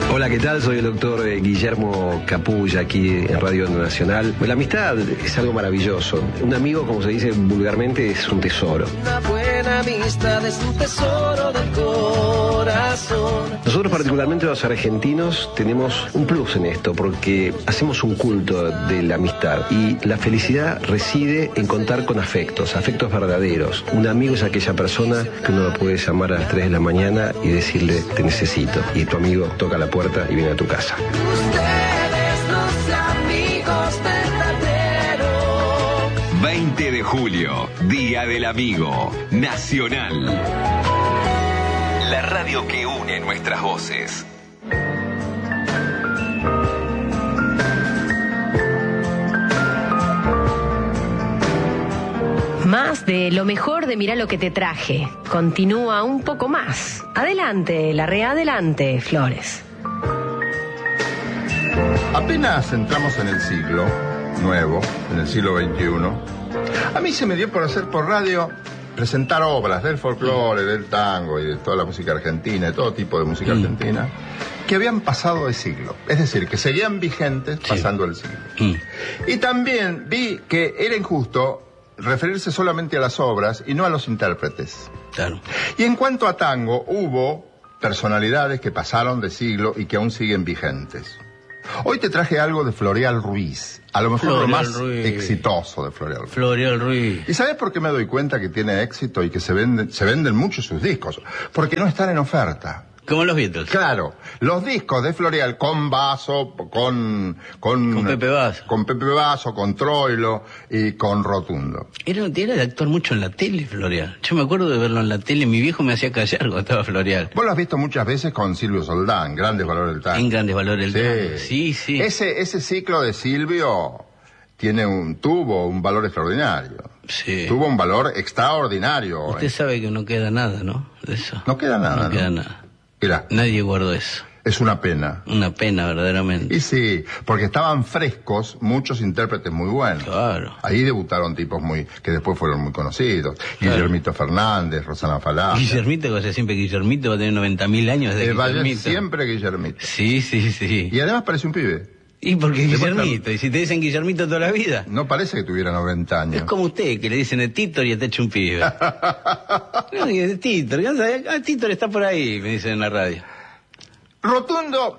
Hola, ¿qué tal? Soy el doctor Guillermo Capulla, aquí en Radio Nacional. La amistad es algo maravilloso. Un amigo, como se dice vulgarmente, es un tesoro. Una buena amistad es un tesoro del corazón. Nosotros, particularmente los argentinos, tenemos un plus en esto, porque hacemos un culto de la amistad. Y la felicidad reside en contar con afectos verdaderos. Un amigo es aquella persona que uno lo puede llamar a las 3 de la mañana y decirle, te necesito. Y tu amigo toca la puerta y viene a tu casa. Ustedes los amigos verdaderos. 20 de julio, Día del Amigo Nacional. La radio que une nuestras voces. Más de lo mejor de Mirá lo que te traje. Continúa un poco más. Adelante, adelante, Flores. Apenas entramos en el siglo nuevo, en el siglo XXI, a mí se me dio por hacer por radio, presentar obras del folclore, del tango y de toda la música argentina, de todo tipo de música argentina, que habían pasado de siglo. Es decir, que seguían vigentes pasando el siglo. Y también vi que era injusto referirse solamente a las obras y no a los intérpretes. Claro. Y en cuanto a tango, hubo personalidades que pasaron de siglo y que aún siguen vigentes. Hoy te traje algo de Floreal Ruiz, a lo mejor lo más exitoso de Floreal Ruiz. Floreal Ruiz. ¿Y sabes por qué me doy cuenta que tiene éxito y que se venden mucho sus discos? Porque no están en oferta. Como los Beatles. Claro, los discos de Floreal con Basso, con Pepe Basso. Con Pepe Basso, con Troilo y con Rotundo. Era de actuar mucho en la tele, Floreal. Yo me acuerdo de verlo en la tele, mi viejo me hacía callar cuando estaba Floreal. Vos lo has visto muchas veces con Silvio Soldán, Grandes Valores del Tango. En Grandes Valores del Tango. Sí, sí. Ese ciclo de Silvio tuvo un valor extraordinario. Sí. Tuvo un valor extraordinario. Usted sabe que no queda nada, ¿no? De eso. No queda nada, No queda nada. Mirá. Nadie guardó eso. Es una pena. Una pena, verdaderamente. Y sí, porque estaban frescos muchos intérpretes muy buenos. Claro. Ahí debutaron tipos que después fueron muy conocidos. Claro. Guillermito Fernández, Rosana Falá. Guillermito, que siempre Guillermito va a tener 90.000 años de Guillermito. Siempre Guillermito. Sí, sí, sí. Y además parece un pibe. ¿Y porque Guillermito? ¿Y si te dicen Guillermito toda la vida? No parece que tuviera 90 años. Es como usted, que le dicen el Títor y te echa un pibe. No, y el Títor, el Títor está por ahí, me dicen en la radio. Rotundo,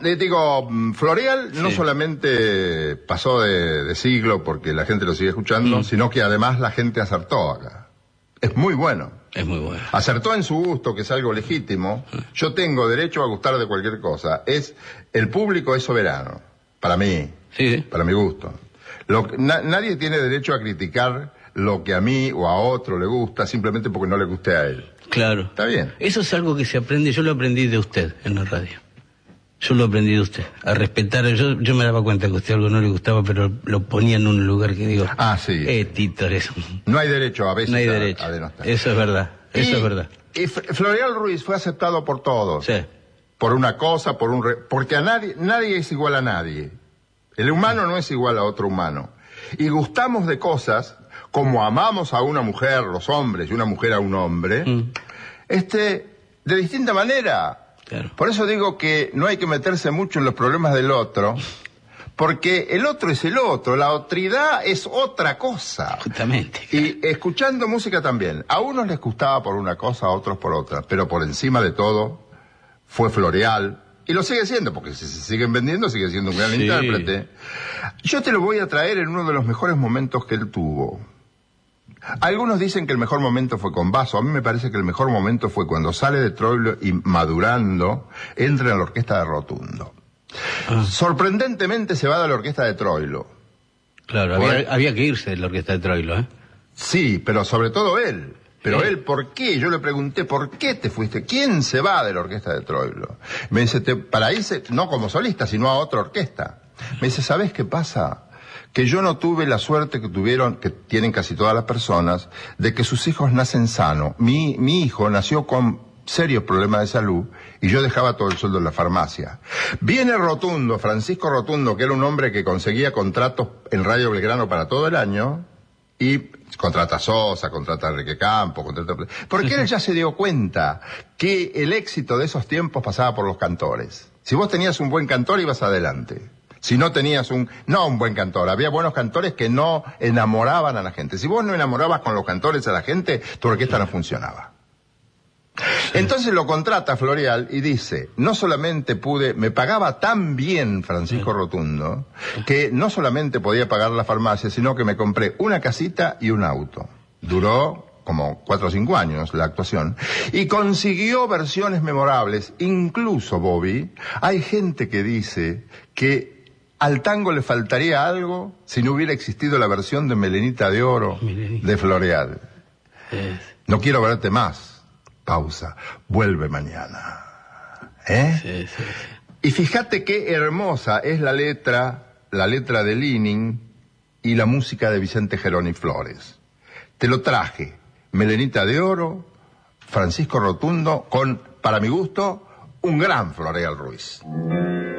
Floreal no solamente pasó de siglo porque la gente lo sigue escuchando, sino que además la gente acertó acá. Es muy bueno. Es muy bueno. Acertó en su gusto, que es algo legítimo. Yo tengo derecho a gustar de cualquier cosa. El público es soberano. Para mí, para mi gusto. Nadie tiene derecho a criticar lo que a mí o a otro le gusta simplemente porque no le guste a él. Claro. ¿Está bien? Eso es algo que se aprende, yo lo aprendí de usted en la radio. Yo lo aprendí de usted, a respetar. Yo me daba cuenta que a usted algo no le gustaba, pero lo ponía en un lugar que digo... Ah, sí. Títor, eso. No hay derecho a veces no hay derecho. A denostar. Eso es verdad, eso es verdad. Y Floreal Ruiz fue aceptado por todos. Sí. Por una cosa, porque a nadie es igual a nadie. El humano no es igual a otro humano. Y gustamos de cosas, como amamos a una mujer, los hombres, y una mujer a un hombre, de distinta manera. Claro. Por eso digo que no hay que meterse mucho en los problemas del otro, porque el otro es el otro, la otridad es otra cosa. Justamente. Y escuchando música también. A unos les gustaba por una cosa, a otros por otra, pero por encima de todo fue Floreal. Y lo sigue siendo, porque si se siguen vendiendo, sigue siendo un gran intérprete. Yo te lo voy a traer en uno de los mejores momentos que él tuvo. Algunos dicen que el mejor momento fue con Basso. A mí me parece que el mejor momento fue cuando sale de Troilo y madurando, entra en la orquesta de Rotundo. Sorprendentemente se va de la orquesta de Troilo. Claro, había que irse de la orquesta de Troilo, ¿eh? Sí, pero sobre todo él. Pero él, ¿por qué? Yo le pregunté, ¿por qué te fuiste? ¿Quién se va de la orquesta de Troilo? Me dice, para irse, no como solista, sino a otra orquesta. Me dice, ¿sabés qué pasa? Que yo no tuve la suerte que tienen casi todas las personas, de que sus hijos nacen sanos. Mi hijo nació con serios problemas de salud y yo dejaba todo el sueldo en la farmacia. Viene Rotundo, Francisco Rotundo, que era un hombre que conseguía contratos en Radio Belgrano para todo el año, Y contrata a Sosa, contrata a Enrique Campos, porque él ya se dio cuenta que el éxito de esos tiempos pasaba por los cantores. Si vos tenías un buen cantor, ibas adelante. Si no tenías no un buen cantor, había buenos cantores que no enamoraban a la gente. Si vos no enamorabas con los cantores a la gente, tu orquesta no funcionaba. Entonces lo contrata Floreal y dice, no solamente me pagaba tan bien Francisco Rotundo, que no solamente podía pagar la farmacia, sino que me compré una casita y un auto. Duró como 4 o 5 años la actuación, y consiguió versiones memorables. Incluso, Bobby, hay gente que dice que al tango le faltaría algo si no hubiera existido la versión de Melenita de Oro de Floreal. No quiero verte más. Pausa. Vuelve mañana. Sí. Y fíjate qué hermosa es la letra de Lenin y la música de Vicente Geroni Flores. Te lo traje. Melenita de Oro, Francisco Rotundo, con, para mi gusto, un gran Floreal Ruiz.